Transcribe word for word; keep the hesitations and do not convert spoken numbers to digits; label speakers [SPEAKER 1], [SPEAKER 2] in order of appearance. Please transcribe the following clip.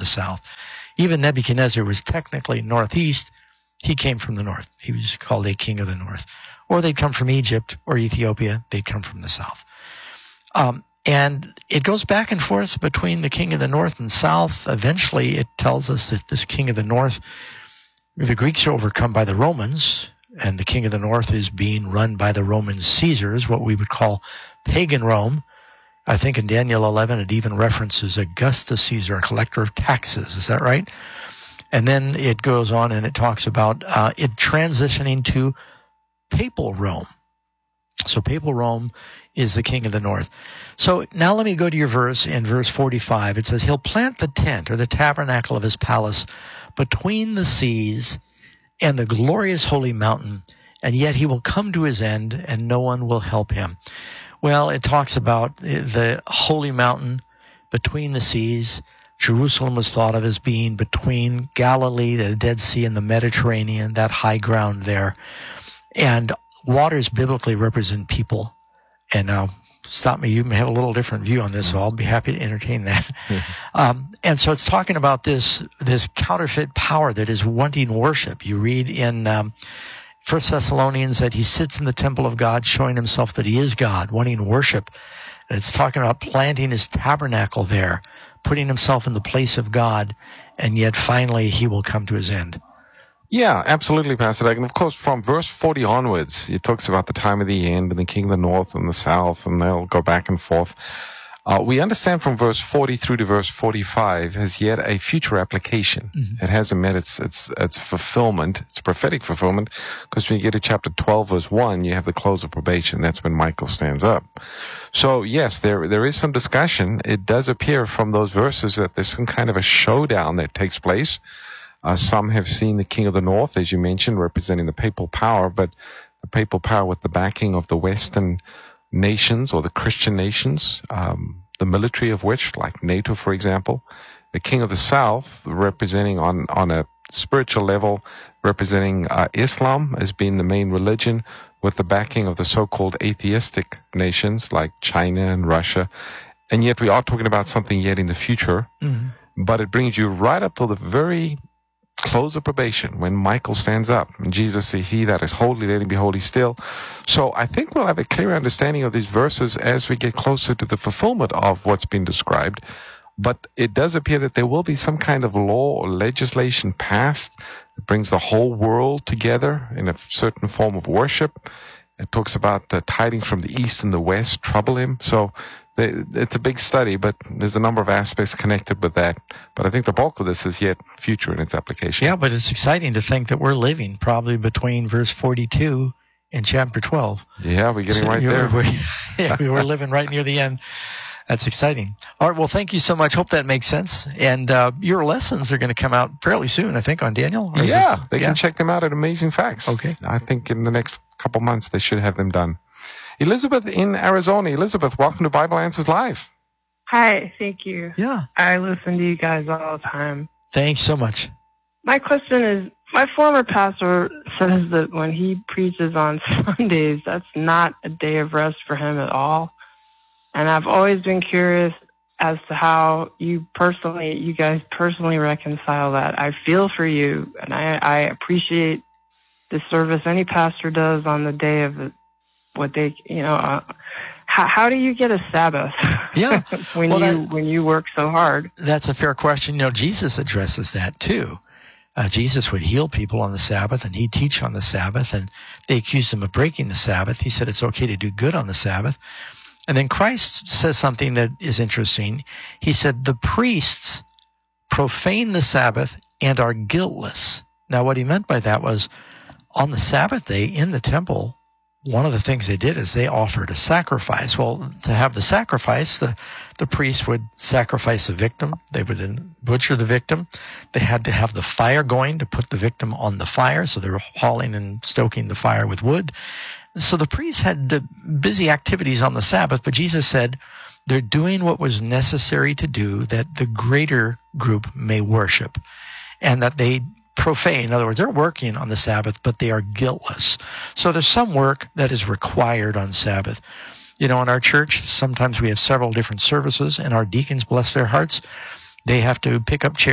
[SPEAKER 1] the south. Even Nebuchadnezzar was technically northeast. He came from the north. He was called a king of the north. Or they'd come from Egypt or Ethiopia. They'd come from the south. Um, and it goes back and forth between the king of the north and south. Eventually, it tells us that this king of the north, the Greeks are overcome by the Romans, and the king of the north is being run by the Roman Caesars, what we would call pagan Rome. I think in Daniel eleven, it even references Augustus Caesar, a collector of taxes. Is that right? And then it goes on and it talks about uh, it transitioning to papal Rome. So papal Rome is the king of the north. So now let me go to your verse in verse forty-five. It says, he'll plant the tent or the tabernacle of his palace between the seas and the glorious holy mountain, and yet he will come to his end and no one will help him. Well, it talks about the holy mountain between the seas. Jerusalem was thought of as being between Galilee, the Dead Sea, and the Mediterranean, that high ground there. And waters biblically represent people. And now, stop me, you may have a little different view on this, so I'll be happy to entertain that. Mm-hmm. Um, and so it's talking about this this counterfeit power that is wanting worship. You read in um, First Thessalonians that he sits in the temple of God, showing himself that he is God, wanting worship. And it's talking about planting his tabernacle there, putting himself in the place of God, and yet finally he will come to his end.
[SPEAKER 2] Yeah, absolutely, Pastor Doug. And of course, from verse forty onwards, it talks about the time of the end and the king of the north and the south, and they'll go back and forth. Uh, we understand from verse forty through to verse forty-five has yet a future application. Mm-hmm. It hasn't met its its its fulfillment, its prophetic fulfillment, because when you get to chapter twelve, verse one, you have the close of probation. That's when Michael stands up. So yes, there there is some discussion. It does appear from those verses that there's some kind of a showdown that takes place. Uh, some have seen the king of the north, as you mentioned, representing the papal power, but the papal power with the backing of the Western nations or the Christian nations, um, the military of which, like NATO, for example. The king of the south, representing on, on a spiritual level, representing uh, Islam as being the main religion, with the backing of the so-called atheistic nations like China and Russia. And yet we are talking about something yet in the future, mm-hmm. but it brings you right up to the very close of probation when Michael stands up and Jesus says, he that is holy, let him be holy still. So I think we'll have a clear understanding of these verses as we get closer to the fulfillment of what's been described. But it does appear that there will be some kind of law or legislation passed that brings the whole world together in a certain form of worship. It talks about uh, tidings from the east and the west trouble him. So they, it's a big study, but there's a number of aspects connected with that. But I think the bulk of this is yet future in its application.
[SPEAKER 1] Yeah, but it's exciting to think that we're living probably between verse forty-two and chapter twelve.
[SPEAKER 2] Yeah, we're getting
[SPEAKER 1] so
[SPEAKER 2] right there.
[SPEAKER 1] We're, yeah, we're living right near the end. That's exciting. All right, well, thank you so much. Hope that makes sense. And uh, your lessons are going to come out fairly soon, I think, on Daniel.
[SPEAKER 2] Or yeah, this, they yeah? can check them out at Amazing Facts.
[SPEAKER 1] Okay.
[SPEAKER 2] I think in the next couple months they should have them done. Elizabeth in Arizona. Elizabeth, welcome to Bible Answers Live.
[SPEAKER 3] Hi, thank you.
[SPEAKER 1] Yeah.
[SPEAKER 3] I listen to you guys all the time.
[SPEAKER 1] Thanks so much.
[SPEAKER 3] My question is, my former pastor says that when he preaches on Sundays, that's not a day of rest for him at all. And I've always been curious as to how you personally, you guys personally reconcile that. I feel for you, and I, I appreciate the service any pastor does on the day of the, what they, you know, uh, how, how do you get a Sabbath?
[SPEAKER 1] Yeah.
[SPEAKER 3] when
[SPEAKER 1] well,
[SPEAKER 3] you
[SPEAKER 1] that,
[SPEAKER 3] when you work so hard?
[SPEAKER 1] That's a fair question. You know, Jesus addresses that too. Uh, Jesus would heal people on the Sabbath, and he'd teach on the Sabbath, and they accused him of breaking the Sabbath. He said it's okay to do good on the Sabbath. And then Christ says something that is interesting. He said, the priests profane the Sabbath and are guiltless. Now, what he meant by that was, on the Sabbath day in the temple, one of the things they did is they offered a sacrifice. Well, to have the sacrifice, the, the priest would sacrifice the victim. They would then butcher the victim. They had to have the fire going to put the victim on the fire, so they were hauling and stoking the fire with wood. So the priests had the busy activities on the Sabbath, but Jesus said they're doing what was necessary to do that the greater group may worship, and that they profane. In other words, they're working on the Sabbath, but they are guiltless. So there's some work that is required on Sabbath. You know, in our church, sometimes we have several different services, and our deacons, bless their hearts, they have to pick up chairs